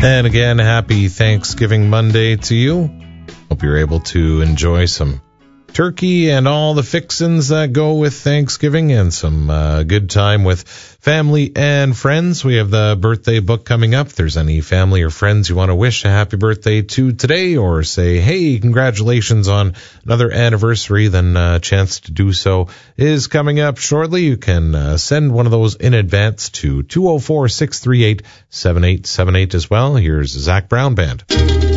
And again, happy Thanksgiving Monday to you. Hope you're able to enjoy some turkey and all the fixins that go with Thanksgiving and some good time with family and friends. We have the birthday book coming up. If there's any family or friends you want to wish a happy birthday to today or say, hey, congratulations on another anniversary, then a chance to do so is coming up shortly. You can send one of those in advance to 204-638-7878 as well. Here's Zach Brown Band.